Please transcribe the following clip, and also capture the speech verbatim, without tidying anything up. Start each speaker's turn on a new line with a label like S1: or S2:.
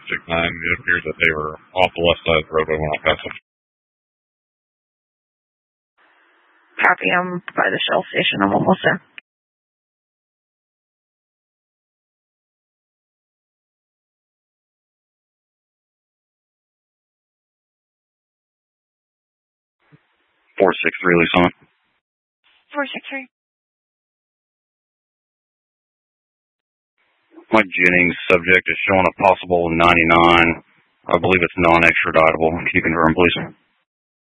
S1: District nine. It appears that they were off the left side of the roadway when I passed them.
S2: Copy, I'm by the Shell station. I'm almost there.
S3: four six three, Lisa.
S2: four six three.
S3: Mike Jennings, subject is showing a possible ninety-nine. I believe it's non-extraditable. Can you confirm, please?